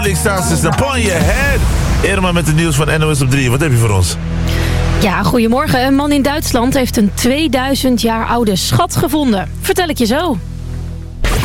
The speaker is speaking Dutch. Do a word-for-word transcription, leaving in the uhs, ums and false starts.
Felix staat dus upon your head. Irma met het nieuws van N O S op drie. Wat heb je voor ons? Ja, goedemorgen. Een man in Duitsland heeft een tweeduizend jaar oude schat gevonden. Vertel ik je zo.